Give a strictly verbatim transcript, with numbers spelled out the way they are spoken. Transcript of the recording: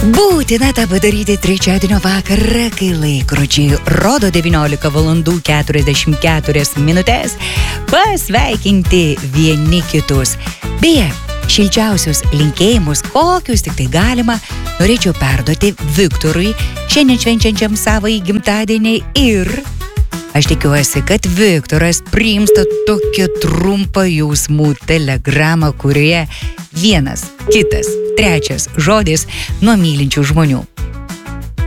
Būtina tą padaryti trečiadienio vakarą, kai laikrodžiai rodo devyniolika valandų keturiasdešimt keturias minutės, pasveikinti vieni kitus. Beje, šilčiausius linkėjimus, kokius tik tai galima, norėčiau perduoti Viktorui, šiandien švenčiančiam savąjį gimtadienį, ir aš tikiuosi, kad Viktoras priims tą tokią trumpą jausmų telegramą, kurioje vienas, kitas, trečias žodis nuo mylinčių žmonių.